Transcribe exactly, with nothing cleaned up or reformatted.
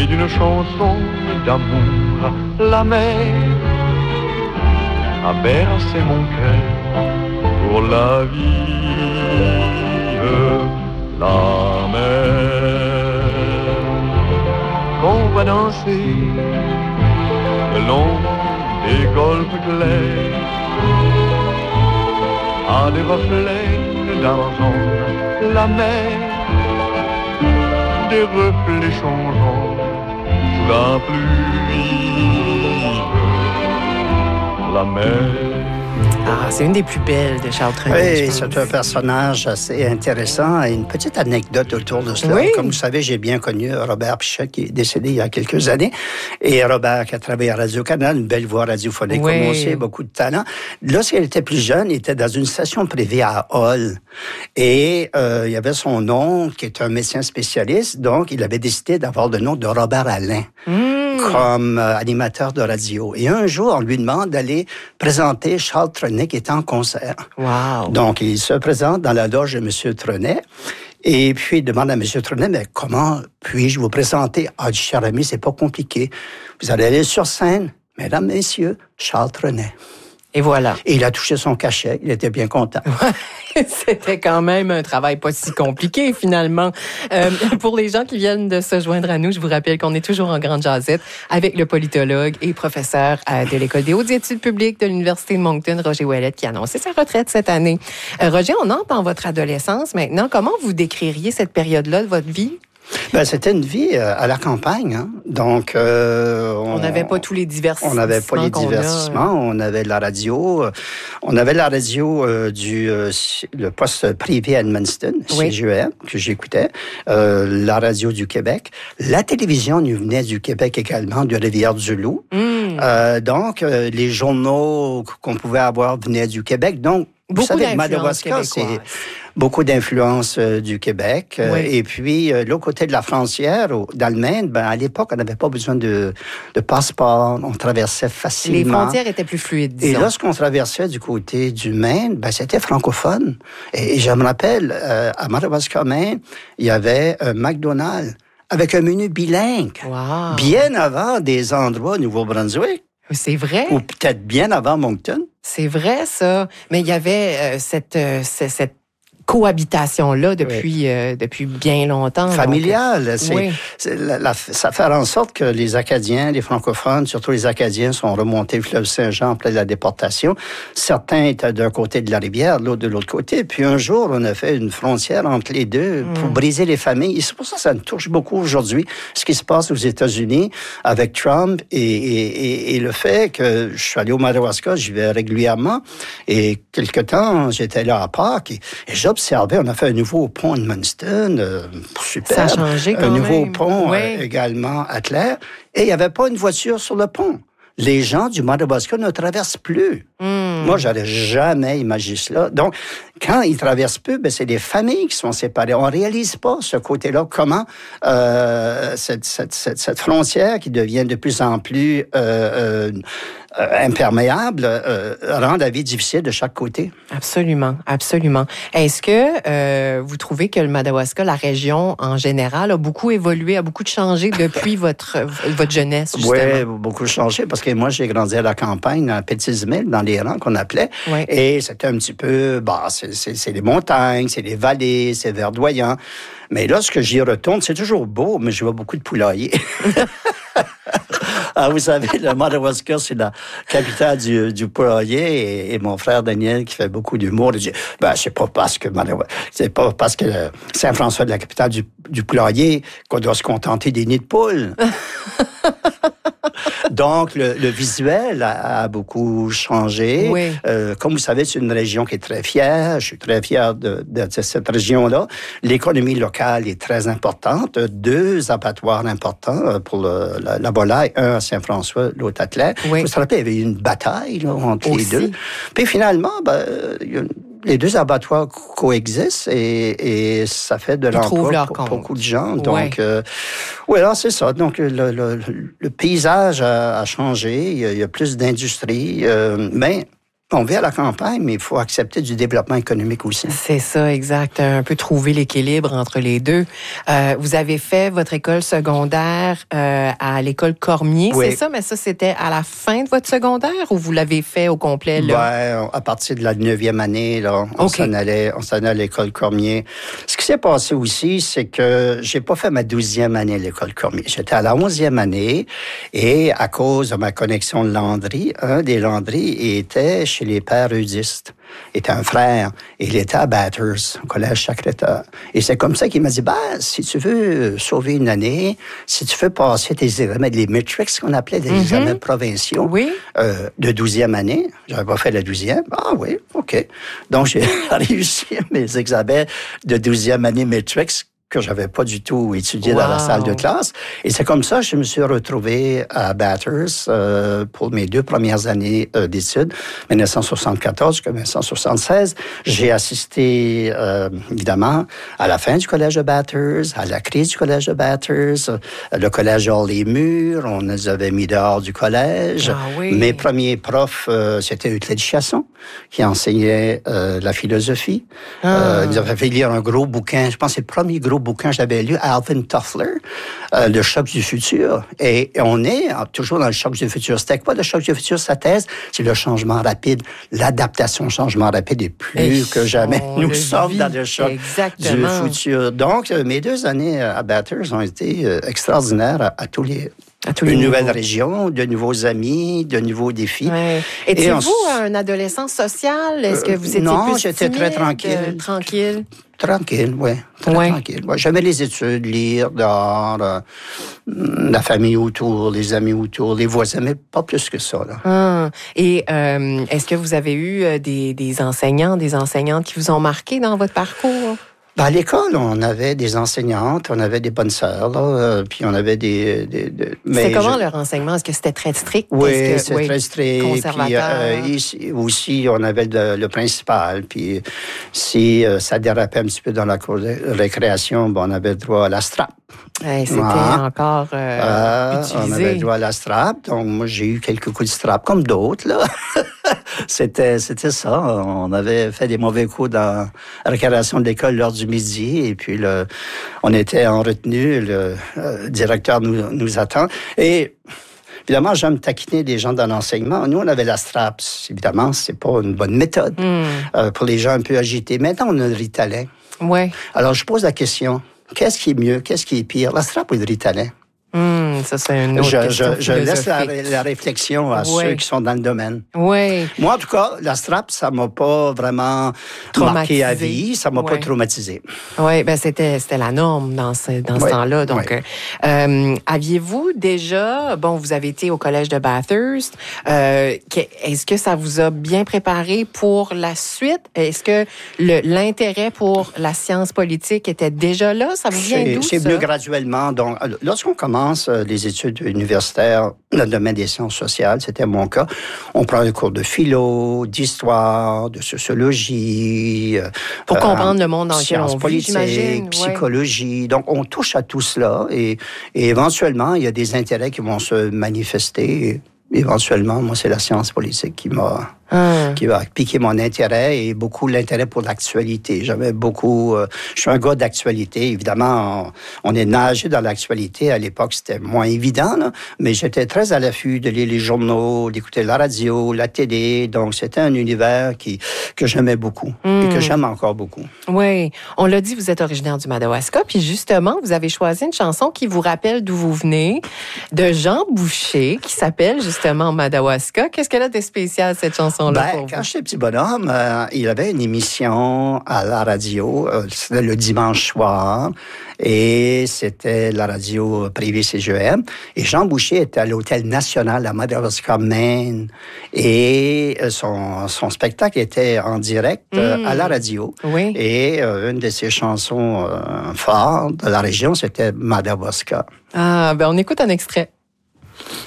et d'une chanson d'amour. La mer a bercé mon cœur pour la vie. La mer qu'on va danser le long des golfes clairs à des reflets d'argent. La mer, des reflets changeants sous la pluie. La mer. Ah, c'est une des plus belles de Charles Trenet. Oui, c'est un personnage assez intéressant. Et une petite anecdote autour de cela. Oui. Comme vous savez, j'ai bien connu Robert Pichet, qui est décédé il y a quelques années. Et Robert, qui a travaillé à Radio-Canada, une belle voix radiophonique, Oui. comme on sait, beaucoup de talent. Lorsqu'il était plus jeune, il était dans une station privée à Hull. Et euh, il y avait son oncle, qui est un médecin spécialiste. Donc, il avait décidé d'avoir le nom de Robert Alain. Mmh. Comme euh, animateur de radio. Et un jour, on lui demande d'aller présenter Charles Trenet qui était en concert. Wow. Donc, il se présente dans la loge de M. Trenet. Et puis, il demande à M. Trenet, mais comment puis-je vous présenter? Ah, dit, cher ami, c'est pas compliqué. Vous allez aller sur scène. Mesdames, messieurs, Charles Trenet. Et voilà. Et il a touché son cachet. Il était bien content. C'était quand même un travail pas si compliqué, finalement. Euh, pour les gens qui viennent de se joindre à nous, je vous rappelle qu'on est toujours en grande jasette avec le politologue et professeur de l'École des hautes études publiques de l'Université de Moncton, Roger Ouellette, qui a annoncé sa retraite cette année. Euh, Roger, on entre dans votre adolescence maintenant. Comment vous décririez cette période-là de votre vie? Ben, c'était une vie euh, à la campagne. Hein? Donc, euh, on n'avait pas tous les divertissements. On n'avait pas les divertissements. A... On avait la radio. On avait la radio euh, du euh, le poste privé à Edmundston, oui. C G E M, que j'écoutais. Euh, la radio du Québec. La télévision nous venait du Québec également, de Rivière-du-Loup. Mm. Euh, donc, euh, les journaux qu'on pouvait avoir venaient du Québec. Donc, beaucoup vous savez, Madawaska, c'est beaucoup d'influence euh, du Québec. Euh, oui. Et puis, euh, l'autre côté de la frontière, d'Allemagne, ben, à l'époque, on n'avait pas besoin de, de passeport. On traversait facilement. Les frontières étaient plus fluides, disons. Et lorsqu'on traversait du côté du Maine, ben, c'était francophone. Et, et je me rappelle, euh, à Madawaska, Maine, il y avait un McDonald's avec un menu bilingue. Wow. Bien avant des endroits au Nouveau-Brunswick. C'est vrai. Ou peut-être bien avant Moncton. C'est vrai, ça. Mais il y avait euh, cette, euh, cette cohabitation-là depuis, oui. euh, depuis bien longtemps. Familiale. Donc, c'est, oui. c'est la, la, ça fait en sorte que les Acadiens, les francophones, surtout les Acadiens, sont remontés le fleuve Saint-Jean en pleine la déportation. Certains étaient d'un côté de la rivière, l'autre de l'autre côté. Puis un jour, on a fait une frontière entre les deux mm. pour briser les familles. Et c'est pour ça que ça me touche beaucoup aujourd'hui, ce qui se passe aux États-Unis avec Trump et, et, et, et le fait que je suis allé au Madawaska, j'y vais régulièrement. Et quelque temps, j'étais là à Pâques et, et j'observais, on a fait un nouveau pont de Edmundston, euh, super. Ça a changé quand un même. nouveau pont oui. euh, également à Claire. Et il n'y avait pas une voiture sur le pont. Les gens du Madawaska ne traversent plus. Mm. Moi, j'aurais jamais imaginé cela. Donc, quand ils traversent plus, ben, c'est des familles qui sont séparées. On réalise pas ce côté-là, comment euh, cette, cette, cette, cette frontière qui devient de plus en plus euh, euh, euh, imperméable euh, rend la vie difficile de chaque côté. Absolument, absolument. Est-ce que euh, vous trouvez que le Madawaska, la région en général, a beaucoup évolué, a beaucoup changé depuis votre, votre jeunesse, justement? Oui, beaucoup changé, parce que moi, j'ai grandi à la campagne, dans Petits-Îles, dans les rangs qu'on appelait, oui. et c'était un petit peu, bah, c'est, c'est, c'est des montagnes, c'est des vallées, c'est verdoyant. Mais lorsque j'y retourne, c'est toujours beau, mais je vois beaucoup de poulaillers. Ah, vous savez, le Madawaska, c'est la capitale du, du poulailler, et, et mon frère Daniel, qui fait beaucoup d'humour, il dit, ben, c'est pas parce que Madawaska, c'est pas parce que Saint-François est la capitale du, du poulailler qu'on doit se contenter des nids de poules. Donc, le, le visuel a, a beaucoup changé. Oui. Euh, comme vous savez, c'est une région qui est très fière. Je suis très fier de, de, de cette région-là. L'économie locale est très importante. Deux abattoirs importants pour le, la, la volaille, un à Saint-François, l'autre à Claire. Oui. Vous vous rappelez, il y avait eu une bataille là, entre Aussi. les deux. Puis finalement, ben, il y a une les deux abattoirs coexistent et, et ça fait de l'emploi pour beaucoup de gens. Donc, ouais. euh, oui, alors c'est ça. Donc, le, le, le paysage a, a changé. Il y a, il y a plus d'industrie, euh, mais On vit à la campagne, mais il faut accepter du développement économique aussi. C'est ça, exact. Un peu trouver l'équilibre entre les deux. Euh, vous avez fait votre école secondaire euh, à l'école Cormier, oui. c'est ça? Mais ça, c'était à la fin de votre secondaire ou vous l'avez fait au complet, là? Ben, à partir de la neuvième année, là, on okay. s'en allait, on s'en allait à l'école Cormier. Ce qui s'est passé aussi, c'est que j'ai pas fait ma douzième année à l'école Cormier. J'étais à la onzième année et à cause de ma connexion de Landry, un des Landry était chez les pères eudistes. Il était un frère. Et il était à Bathurst, au collège Sacré-Cœur. Et c'est comme ça qu'il m'a dit, ben, si tu veux sauver une année, si tu veux passer tes examens, les metrics qu'on appelait des mm-hmm. examens provinciaux, oui. euh, de douzième année, j'avais pas fait la douzième, ah oui, OK. Donc, j'ai réussi mes examens de douzième année metrics que j'avais pas du tout étudié wow. dans la salle de classe. Et c'est comme ça que je me suis retrouvé à Bathurst euh, pour mes deux premières années euh, d'études, dix-neuf cent soixante-quatorze jusqu'à dix-neuf cent soixante-seize. J'ai assisté, euh, évidemment, à la fin du collège de Bathurst, à la crise du collège de Bathurst, le collège hors les murs, on nous avait mis dehors du collège. Ah, oui. Mes premiers profs, euh, c'était Euclide Chasson, qui enseignait euh, la philosophie. Ah. Euh, il nous avait fait lire un gros bouquin, je pense que c'est le premier gros bouquin que j'avais lu, Alvin Toffler, euh, Le choc du futur. Et on est toujours dans le choc du futur. C'était quoi le choc du futur? Sa thèse, c'est le changement rapide. L'adaptation au changement rapide est plus Et que jamais. Nous sommes vit. dans le choc Exactement. du futur. Donc, mes deux années à Bathurst ont été extraordinaires à, à tous les... À tous une nouvelle région, de nouveaux amis, de nouveaux défis. Ouais. Étiez-vous on... un adolescent social? Est-ce que vous étiez non, plus j'étais timide, très tranquille. Euh, tranquille? Tranquille, oui. Très ouais. tranquille. Ouais, j'aimais les études, lire, dehors, euh, la famille autour, les amis autour, les voisins, mais pas plus que ça. Là. Ah. Et euh, est-ce que vous avez eu des, des enseignants, des enseignantes qui vous ont marqué dans votre parcours? Ben, à l'école, on avait des enseignantes, on avait des bonnes sœurs, là, euh, puis on avait des... des, des c'était comment je... leur enseignement? Est-ce que c'était très strict? Oui, c'était oui, très strict. Conservateur. Puis, euh, ici, aussi, on avait le, le principal, puis si euh, ça dérapait un petit peu dans la cour de récréation, ben, on avait le droit à la strap. Hey, c'était ah. encore euh, euh, utilisé. On avait le droit à la strap, donc moi, j'ai eu quelques coups de strap, comme d'autres, là. c'était, c'était ça. On avait fait des mauvais coups dans la récréation de l'école lors du midi, et puis le, on était en retenue, le euh, directeur nous, nous attend. Et évidemment, j'aime taquiner des gens dans l'enseignement. Nous, on avait la strap. Évidemment, c'est pas une bonne méthode mm. euh, pour les gens un peu agités. Maintenant, on a le Ritalin. Ouais. Alors, je pose la question, qu'est-ce qui est mieux, qu'est-ce qui est pire, la strap ou le Ritalin? Mmh, ça, c'est une autre je, question je, je laisse la, la réflexion à oui. ceux qui sont dans le domaine. Oui. Moi, en tout cas, la strap, ça m'a pas vraiment marqué à vie. Ça m'a oui. pas traumatisé. Oui, ben c'était, c'était la norme dans ce, dans ce oui. temps-là. Donc, oui. euh, aviez-vous déjà... Bon, vous avez été au collège de Bathurst. Euh, est-ce que ça vous a bien préparé pour la suite? Est-ce que le, l'intérêt pour la science politique était déjà là? Ça vous vient c'est, d'où, C'est ça? mieux graduellement. Donc, lorsqu'on commence les études universitaires dans le domaine des sciences sociales, c'était mon cas. On prend un cours de philo, d'histoire, de sociologie. Pour euh, comprendre le monde dans lequel on vit, j'imagine. Psychologie. Ouais. Donc, on touche à tout cela et, et éventuellement, il y a des intérêts qui vont se manifester. Et éventuellement, moi, c'est la science politique qui m'a... Hum. qui va piquer mon intérêt et beaucoup l'intérêt pour l'actualité. J'avais beaucoup... Euh, je suis un gars d'actualité. Évidemment, on, on est nagé dans l'actualité. À l'époque, c'était moins évident, là, mais j'étais très à l'affût de lire les journaux, d'écouter la radio, la télé. Donc, c'était un univers qui, que j'aimais beaucoup hum. et que j'aime encore beaucoup. Oui. On l'a dit, vous êtes originaire du Madawaska. Puis justement, vous avez choisi une chanson qui vous rappelle d'où vous venez, de Jean Boucher, qui s'appelle justement Madawaska. Qu'est-ce qu'elle a de spécial, cette chanson? Ben, quand j'étais petit bonhomme, euh, il avait une émission à la radio, euh, c'était le dimanche soir, et c'était la radio privée C G M. Et Jean Boucher était à l'Hôtel National à Madawaska, Maine, et son, son spectacle était en direct euh, mmh. à la radio. Oui. Et euh, une de ses chansons euh, fortes de la région, c'était Madawaska. Ah, ben on écoute un extrait.